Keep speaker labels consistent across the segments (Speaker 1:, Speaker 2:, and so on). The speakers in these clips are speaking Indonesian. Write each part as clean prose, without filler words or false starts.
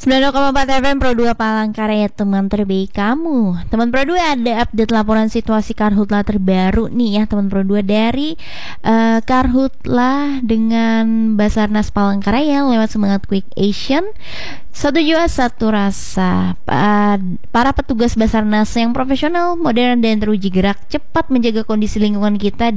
Speaker 1: 90,4 FM Pro 2 Palangkaraya, teman terbaik kamu. Teman Pro 2, ada update laporan situasi Karhutla terbaru nih ya teman Pro 2 dari Karhutla dengan Basarnas Palangkaraya lewat semangat Quick Action. Satu jua satu rasa. Para petugas Basarnas yang profesional, modern dan teruji gerak cepat menjaga kondisi lingkungan kita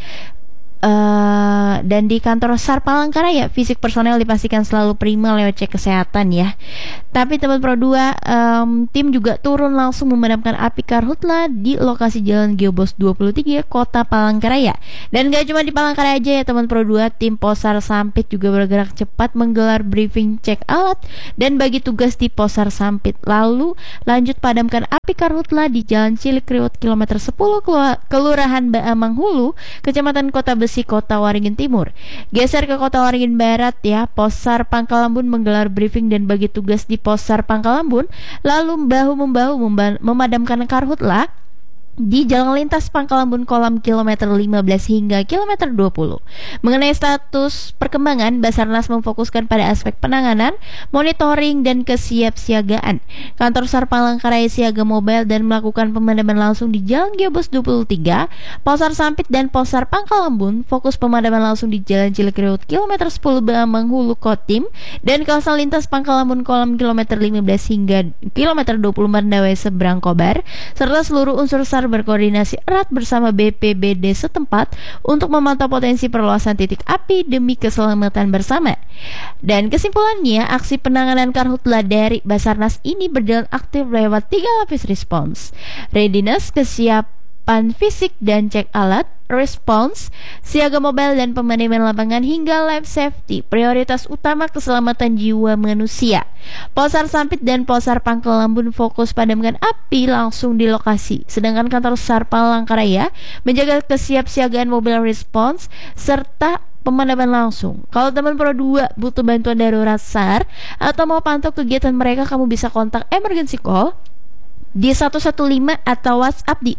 Speaker 1: dan di kantor SAR Palangkaraya, fisik personel dipastikan selalu prima lewat cek kesehatan ya. Tapi teman Pro 2, tim juga turun langsung memadamkan api Karhutla di lokasi Jalan Geobos 23, Kota Palangkaraya. Dan gak cuma di Palangkaraya aja ya teman Pro 2, tim Posar Sampit juga bergerak cepat menggelar briefing cek alat dan bagi tugas di Posar Sampit. Lalu lanjut padamkan api Karhutla di Jalan Cilikriwut kilometer 10 Kelurahan Baamang Hulu, Kecamatan Kota Besi, Kota Waringin Timur. Geser ke Kota Waringin Barat ya, Posar Pangkalambun menggelar briefing dan bagi tugas di Posar Pangkalambun, lalu bahu-membahu memadamkan Karhutla di jalan lintas Pangkalambun Kolam kilometer 15 hingga kilometer 20. Mengenai status perkembangan, Basarnas memfokuskan pada aspek penanganan, monitoring, dan kesiapsiagaan. Kantor SAR Palangkaraya siaga mobile dan melakukan pemadaman langsung di Jalan Geobos 23, Posar Sampit dan Posar Pangkalambun fokus pemadaman langsung di Jalan Cilikriwut kilometer 10 Baamang Hulu Kotim dan kawasan lintas Pangkalambun Kolam kilometer 15 hingga kilometer 20 Mandawai Seberang Kobar, serta seluruh unsur SAR berkoordinasi erat bersama BPBD setempat untuk memantau potensi perluasan titik api demi keselamatan bersama. Dan kesimpulannya, aksi penanganan Karhutla dari Basarnas ini berjalan aktif lewat 3 lapis respons: readiness, kesiapan fisik dan cek alat; response, siaga mobile dan pemadaman lapangan; hingga life safety, prioritas utama keselamatan jiwa manusia. Posar Sampit dan Posar Pangkalambun fokus padamkan api langsung di lokasi, sedangkan kantor SAR Palangkaraya menjaga kesiapsiagaan mobile response serta pemadaman langsung. Kalau teman Pro 2 butuh bantuan darurat SAR atau mau pantau kegiatan mereka, kamu bisa kontak emergency call di 115 atau WhatsApp di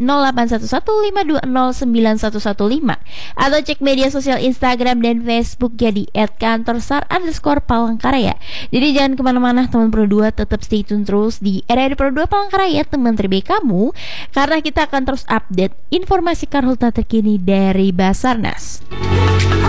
Speaker 1: 081152091115 atau cek media sosial Instagram dan Facebook ya di @kantorsar_Palangkaraya. Jadi jangan kemana-mana teman Pro 2, tetap stay tune terus di RRI Pro 2 Palangkaraya, teman terbaik kamu, karena kita akan terus update informasi Karhutla terkini dari Basarnas.